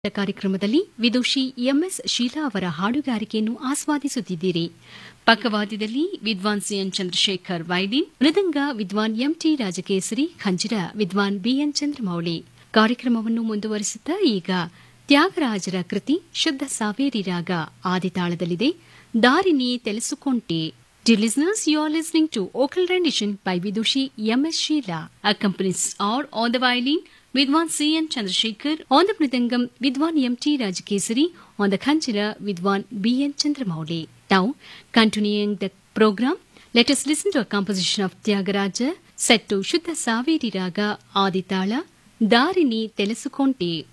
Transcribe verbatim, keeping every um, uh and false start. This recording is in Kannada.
ಕಾರ್ಯಕ್ರಮದಲ್ಲಿ ವಿದುಷಿ ಎಂಎಸ್ ಶೀಲಾ ಅವರ ಹಾಡುಗಾರಿಕೆಯನ್ನು ಆಸ್ವಾದಿಸುತ್ತಿದ್ದೀರಿ. ಪಕ್ಕವಾದ್ಯದಲ್ಲಿ ವಿದ್ವಾನ್ ಸಿಎನ್ ಚಂದ್ರಶೇಖರ್ ವೈಲಿನ್, ಮೃದಂಗ ವಿದ್ವಾನ್ ಎಂಟಿ ರಾಜಕೇಸರಿ, ಖಂಜಿರ ವಿದ್ವಾನ್ ಬಿಎನ್ ಚಂದ್ರಮೌಳಿ. ಕಾರ್ಯಕ್ರಮವನ್ನು ಮುಂದುವರಿಸುತ್ತಾ ಈಗ ತ್ಯಾಗರಾಜರ ಕೃತಿ ಶುದ್ಧ ಸಾವೇರಿ ರಾಗ ಆದಿತಾಳದಲ್ಲಿದೆ. ದಾರಿನಿ ತೆಲಸುಕೊಂಟೆ. Dear listeners, you are listening to vocal rendition by Vidushi M S Sheela. Accompanies are on the violin Vidwan C N Chandrasekhar, on the mridangam Vidwan M T Rajakesari, on the khanjira Vidwan B N Chandramouli. Now, continuing the program, let us listen to a composition of Tyagaraja set to Shuddha Saveri Raga Aditala, Darini Telasukonte.